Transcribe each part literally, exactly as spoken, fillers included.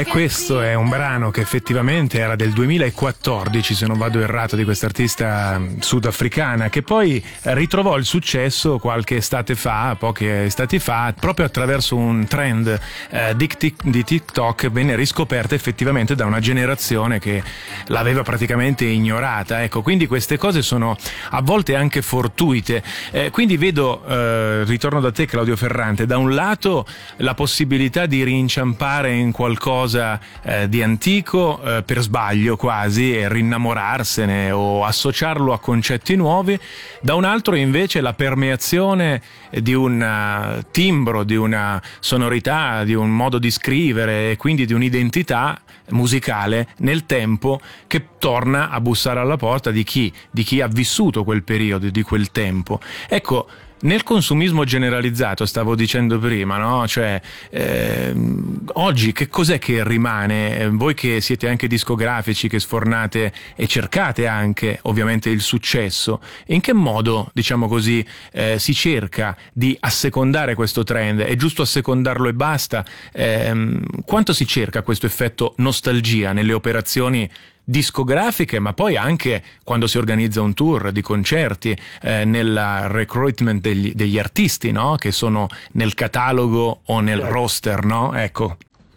E questo è un brano che effettivamente era del duemilaquattordici, se non vado errato, di quest'artista sudafricana, che poi ritrovò il successo qualche estate fa, poche estati fa, proprio attraverso un trend eh, di, di TikTok ben riscoperta effettivamente da una generazione che l'aveva praticamente ignorata. Ecco, quindi queste cose sono a volte anche fortuite. Eh, quindi vedo, eh, ritorno da te Claudio Ferrante, da un lato la possibilità di rinciampare in qualcosa eh, di antico eh, per sbaglio quasi e rinnamorarsene o associarlo a concetti nuovi, da un altro invece la permeazione di un uh, timbro, di una sonorità, di un modo di scrivere e quindi di un'identità musicale nel tempo che torna a bussare alla porta di chi, di chi ha vissuto quel periodo, di quel tempo. Ecco, nel consumismo generalizzato, stavo dicendo prima, no? Cioè, eh, oggi che cos'è che rimane? Eh, voi che siete anche discografici, che sfornate e cercate anche ovviamente il successo, in che modo, diciamo così, eh, si cerca di assecondare questo trend? È giusto assecondarlo e basta? Eh, quanto si cerca questo effetto nostalgia nelle operazioni discografiche, ma poi anche quando si organizza un tour di concerti, eh, nel recruitment degli, degli artisti, no? Che sono nel catalogo o nel roster, no? Ecco.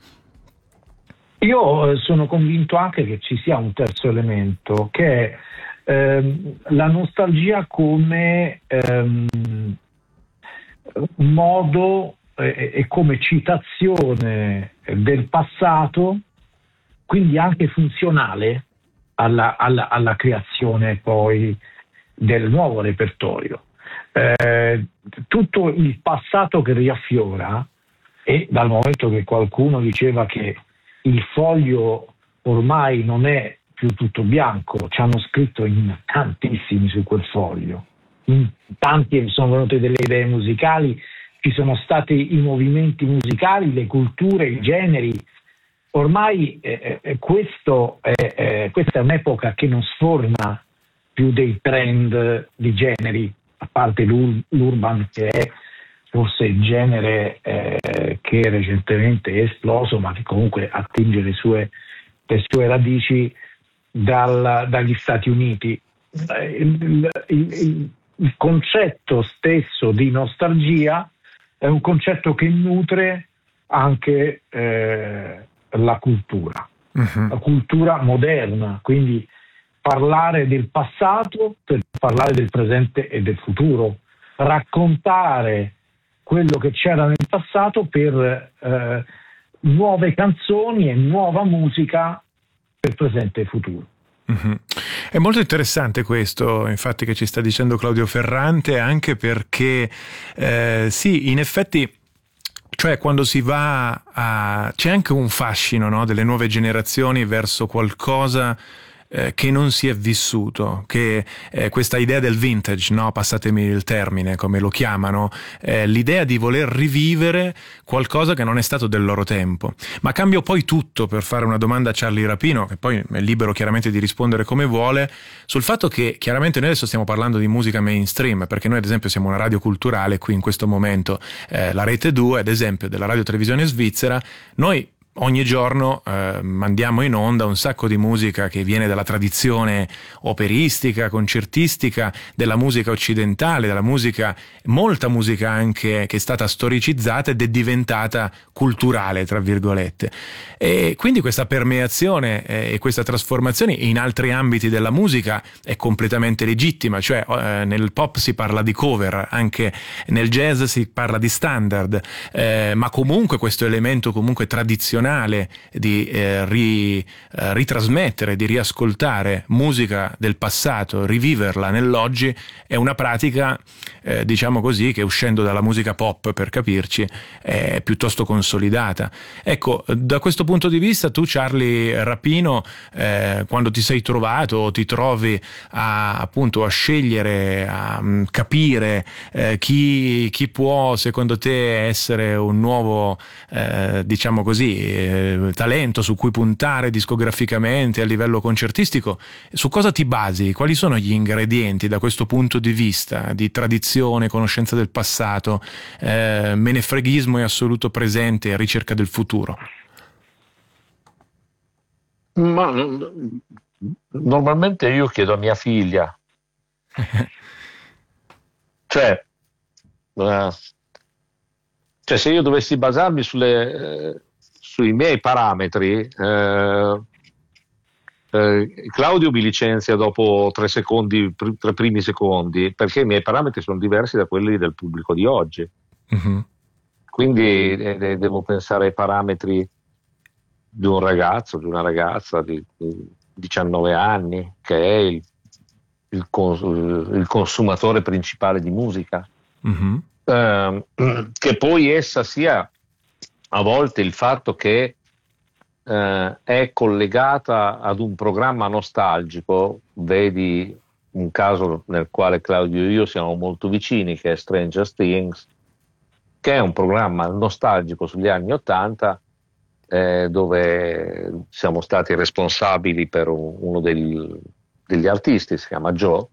Io sono convinto anche che ci sia un terzo elemento, che è ehm, la nostalgia come ehm, modo e eh, come citazione del passato, quindi anche funzionale alla, alla, alla creazione poi del nuovo repertorio. Eh, tutto il passato che riaffiora, e dal momento che qualcuno diceva che il foglio ormai non è più tutto bianco, ci hanno scritto in tantissimi su quel foglio, in tanti sono venute delle idee musicali, ci sono stati i movimenti musicali, le culture, i generi. Ormai eh, eh, questo è, eh, questa è un'epoca che non sforna più dei trend di generi, a parte l'ur- l'urban, che è forse il genere eh, che recentemente è esploso, ma che comunque attinge le sue, le sue radici dal, dagli Stati Uniti. Il, il, il, il concetto stesso di nostalgia è un concetto che nutre anche eh, la cultura, uh-huh. la cultura moderna, quindi parlare del passato per parlare del presente e del futuro, raccontare quello che c'era nel passato per eh, nuove canzoni e nuova musica per presente e futuro. Uh-huh. È molto interessante questo, infatti, che ci sta dicendo Claudio Ferrante, anche perché eh, sì, in effetti, cioè quando si va a... c'è anche un fascino, no, delle nuove generazioni verso qualcosa eh, che non si è vissuto, che eh, questa idea del vintage, no, passatemi il termine, come lo chiamano, eh, l'idea di voler rivivere qualcosa che non è stato del loro tempo. Ma cambio poi tutto per fare una domanda a Charlie Rapino, che poi è libero chiaramente di rispondere come vuole, sul fatto che chiaramente noi adesso stiamo parlando di musica mainstream, perché noi ad esempio siamo una radio culturale, qui in questo momento eh, la Rete due, ad esempio, della Radio Televisione Svizzera, noi ogni giorno eh, mandiamo in onda un sacco di musica che viene dalla tradizione operistica, concertistica, della musica occidentale, della musica, molta musica anche che è stata storicizzata ed è diventata culturale, tra virgolette. E quindi questa permeazione eh, e questa trasformazione in altri ambiti della musica è completamente legittima, cioè eh, nel pop si parla di cover, anche nel jazz si parla di standard, eh, ma comunque questo elemento comunque tradizionale di eh, ri, eh, ritrasmettere, di riascoltare musica del passato, riviverla nell'oggi, è una pratica eh, diciamo così che, uscendo dalla musica pop per capirci, è piuttosto consolidata. Ecco, da questo punto di vista tu, Charlie Rapino, eh, quando ti sei trovato o ti trovi a, appunto a scegliere, a um, capire eh, chi, chi può secondo te essere un nuovo eh, diciamo così eh, talento su cui puntare discograficamente a livello concertistico, su cosa ti basi? Quali sono gli ingredienti da questo punto di vista di tradizione, conoscenza del passato, eh, menefreghismo e assoluto presente e ricerca del futuro? Ma normalmente io chiedo a mia figlia, cioè, eh, cioè se io dovessi basarmi sulle, eh, sui miei parametri, eh, eh, Claudio mi licenzia dopo tre secondi, pr- tre primi secondi, perché i miei parametri sono diversi da quelli del pubblico di oggi. Mhm. Quindi eh, devo pensare ai parametri di un ragazzo, di una ragazza di, di diciannove anni, che è il, il cons- il consumatore principale di musica. Mhm. Eh, che poi essa sia a volte il fatto che eh, è collegata ad un programma nostalgico, vedi un caso nel quale Claudio e io siamo molto vicini, che è Stranger Things, che è un programma nostalgico sugli anni Ottanta, eh, dove siamo stati responsabili per un- uno del- degli artisti, si chiama Joe,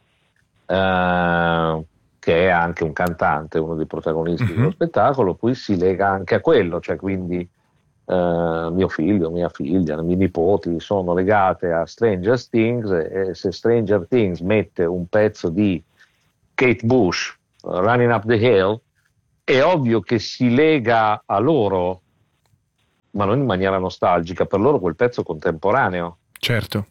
eh, che è anche un cantante, uno dei protagonisti dello Mhm. spettacolo, poi si lega anche a quello, cioè quindi eh, mio figlio, mia figlia, i miei nipoti sono legate a Stranger Things, e, e se Stranger Things mette un pezzo di Kate Bush, uh, Running Up the Hill, è ovvio che si lega a loro, ma non in maniera nostalgica, per loro quel pezzo è contemporaneo. Certo.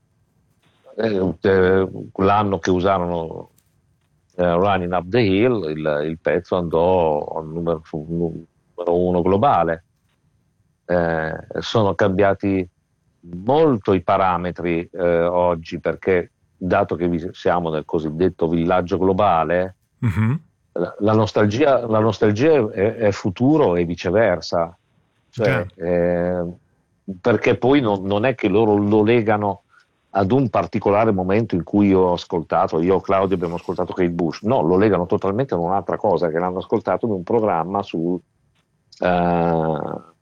Eh, eh, l'anno che usarono eh, Running Up the Hill, il, il pezzo andò al numero, fu numero uno globale. Eh, sono cambiati molto i parametri eh, oggi, perché dato che vi- siamo nel cosiddetto villaggio globale, Mhm. la, la nostalgia, la nostalgia è, è futuro e viceversa. Già. Cioè, eh, perché poi non, non è che loro lo legano ad un particolare momento in cui io ho ascoltato, io e Claudio abbiamo ascoltato Kate Bush, no, lo legano totalmente ad un'altra cosa, che l'hanno ascoltato in un programma su, eh,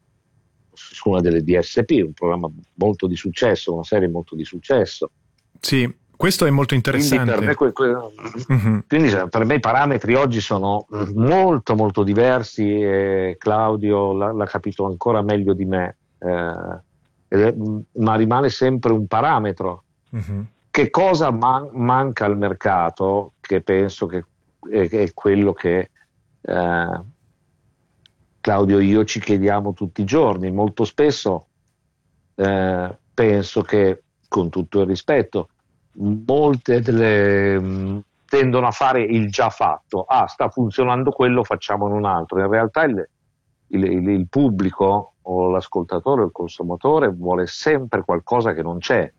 su una delle D S P, un programma molto di successo, una serie molto di successo. Sì, questo è molto Quindi per me, interessante. que- que- Mhm. quindi per me i parametri oggi sono molto molto diversi, e Claudio l'ha, l'ha capito ancora meglio di me, eh, ed è- ma rimane sempre un parametro. Mhm. Che cosa man- manca al mercato, che penso che è, è quello che eh, Claudio e io ci chiediamo tutti i giorni. Molto spesso eh, penso che, con tutto il rispetto, molte delle mh, tendono a fare il già fatto. Ah, sta funzionando quello, facciamone un altro. In realtà il, il- il- il pubblico o l'ascoltatore o il consumatore vuole sempre qualcosa che non c'è.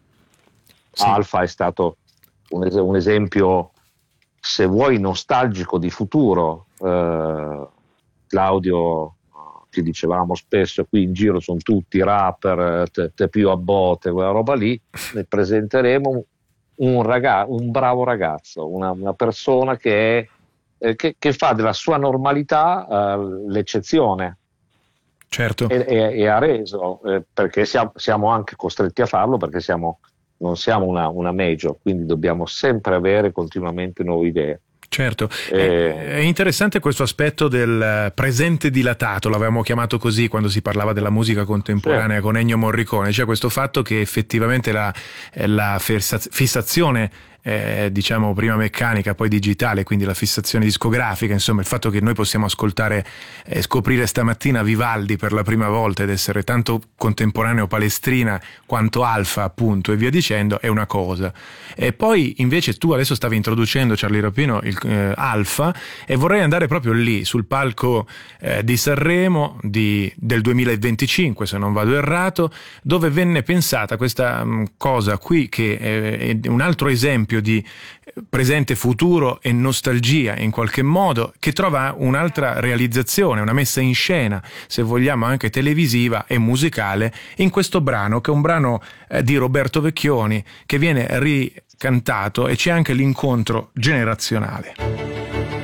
Sì. Alfa è stato un, es- un esempio, se vuoi, nostalgico di futuro. Eh, Claudio, ci dicevamo spesso, qui in giro sono tutti rapper, te, te più a botte, quella roba lì. Ne presenteremo un, raga- un bravo ragazzo, una, una persona che, è, eh, che, che fa della sua normalità eh, l'eccezione. Certo. E, e- e ha reso, eh, perché siamo, siamo anche costretti a farlo, perché siamo, non siamo una, una major, quindi dobbiamo sempre avere continuamente nuove idee. Certo, è, Eh, è interessante questo aspetto del presente dilatato, l'avevamo chiamato così quando si parlava della musica sì, contemporanea con Ennio Morricone, cioè questo fatto che effettivamente la, la fissazione, eh, diciamo prima meccanica, poi digitale, quindi la fissazione discografica, insomma il fatto che noi possiamo ascoltare e eh, scoprire stamattina Vivaldi per la prima volta ed essere tanto contemporaneo Palestrina quanto Alfa, appunto, e via dicendo, è una cosa. E poi invece tu adesso stavi introducendo, Charlie Rapino, il eh, Alfa, e vorrei andare proprio lì sul palco eh, di Sanremo di, del duemilaventicinque, se non vado errato, dove venne pensata questa mh, cosa qui, che è, è un altro esempio di presente, futuro e nostalgia in qualche modo, che trova un'altra realizzazione, una messa in scena, se vogliamo anche televisiva e musicale, in questo brano, che è un brano eh, di Roberto Vecchioni, che viene ricantato, e c'è anche l'incontro generazionale.